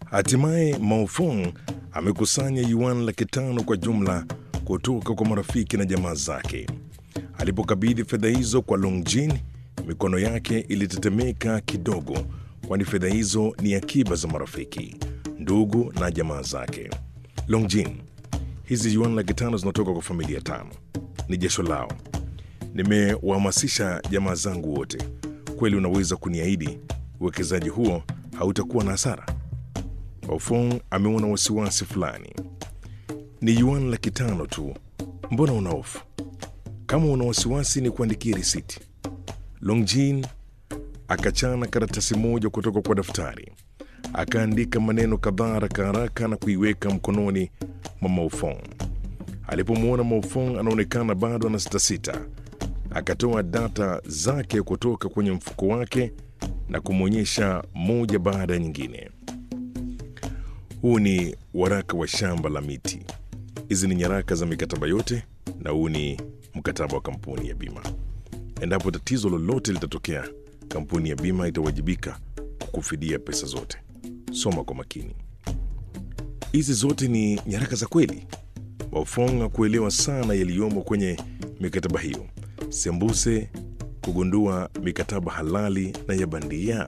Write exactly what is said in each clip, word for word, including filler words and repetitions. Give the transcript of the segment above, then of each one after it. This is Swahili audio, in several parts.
Hatimaye Mao Fong amekusanya yuan laki tano kwa jumla kutoka kwa marafiki na jamaa zake. Alipokabidhi fedha hizo kwa Long Jin, mikono yake ilitetemeka kidogo, kwani fedha hizo ni akiba za marafiki, ndugu na jamaa zake. Long Jin, hizi yuan laki tano zinatoka kwa familia tano, ni jasho lao. Nimewahamasisha jamaa zangu wote. Kweli unaweza kuniahidi uwekezaji huo hautakuwa na hasara? Mao Fong ameona wasiwasi fulani. Ni yuan laki tano tu, mbona una hofu? Kama una wasiwasi ni kuandikia risiti. Long Jin akachana karatasi moja kutoka kwa daftari, akaandika maneno kadhaa haraka haraka na kuiweka mkononi mwa Mao Fong. Alipomwona Mao Fong anaonekana bado ana sita sita, akatoa data zake kutoka kwenye mfuko wake na kumwonyesha moja baada ya nyingine. Huu ni waraka wa shamba la miti, hizi ni nyaraka za mikataba yote, na huu ni mkataba wa kampuni ya bima. Endapo tatizo lolote litatokea, kampuni ya bima itawajibika kukufidia pesa zote. Soma kwa makini. Hizi zote ni nyaraka za kweli? Mao Fong hakuelewa sana yaliyomo kwenye mikataba hiyo, sembuse kugundua mikataba halali na ya bandia.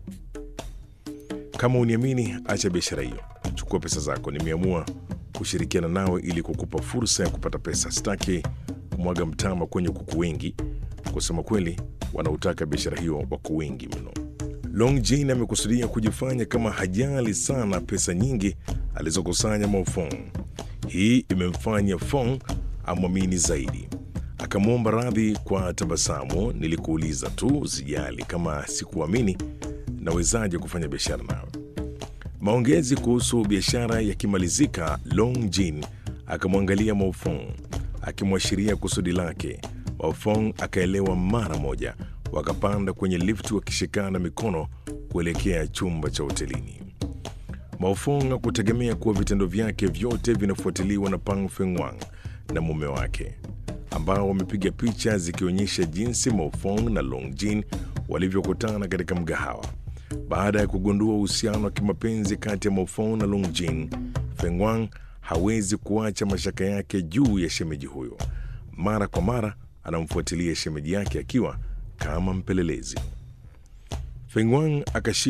Kama uniamini, acha biashara hiyo, chukua pesa zako. Nimeamua kushirikiana nawe ili kukupa fursa ya kupata pesa. Sitaki kumwaga mtama kwenye kuku wengi. Kusema kweli, wanaotaka biashara hiyo wako wengi mno. Long Jin amekusudia kujifanya kama hajali sana pesa nyingi alizokusanya Mao Fong. Hii imemfanya Fong amwamini zaidi. Akamwomba radhi kwa tabasamu. Nilikuuliza tu, usijali. Kama sikuamini, nawezaje kufanya biashara nawe? Maongezi kuhusu biashara yakimalizika, Long Jin akamwangalia Mao Fong akimwashiria kusudi lake. Mao Fong akaelewa mara moja. Wakapanda kwenye lift wakishikana mikono kuelekea chumba cha hotelini. Mao Fong hakutegemea kuwa vitendo vyake vyote vinafuatiliwa na Pang Fengwang na mume wake, ambao wamepiga picha zikionyesha jinsi Mao Fong na Long Jin walivyokutana katika mgahawa. Baada ya kugundua uhusiano wa kimapenzi kati ya Mao Fong na Long Jin, Fengwang hawezi kuacha mashaka yake juu ya shemeji huyo. Mara kwa mara anamfuatilia shemeji yake akiwa kama mpelelezi. Fengwang akashi